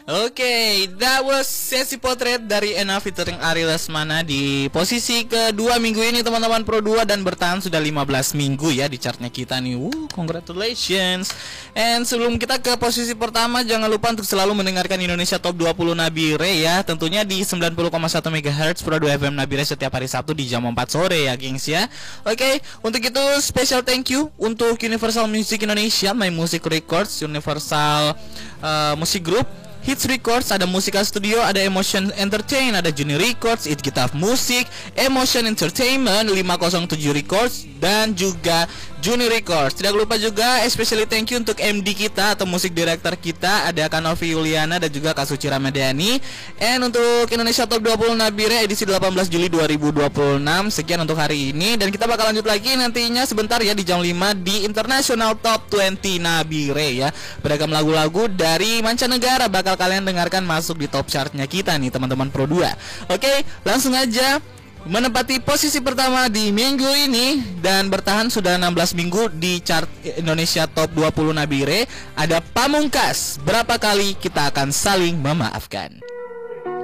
Oke, that was sesi potret dari Ena featuring Ari Lesmana di posisi kedua minggu ini teman-teman Pro 2 dan bertahan sudah 15 minggu ya di chartnya kita nih. Congratulations. And sebelum kita ke posisi pertama, jangan lupa untuk selalu mendengarkan Indonesia Top 20 Nabire ya. Tentunya di 90,1 MHz Pro 2 FM Nabire setiap hari Sabtu di jam 4 sore ya gengs ya. Oke, untuk itu special thank you untuk Universal Music Indonesia, My Music Records, Universal Music Group, Hits Records, ada Musika Studio, ada Emotion Entertain, ada Juni Records, It Gitaf Musik, Emotion Entertainment, 507 Records, dan juga Juni Records. Tidak lupa juga especially thank you untuk MD kita atau musik director kita, ada Kanovi Yuliana dan juga Kasuci Ramadhani. And untuk Indonesia Top 20 Nabire edisi 18 Juli 2026. Sekian untuk hari ini dan kita bakal lanjut lagi nantinya sebentar ya di jam 5 di International Top 20 Nabire ya. Beragam lagu-lagu dari mancanegara bakal kalian dengarkan masuk di top chartnya kita nih teman-teman Pro 2. Oke, langsung aja menempati posisi pertama di minggu ini dan bertahan sudah 16 minggu di chart Indonesia Top 20 Nabire. Ada Pamungkas, Berapa Kali Kita Akan Saling Memaafkan.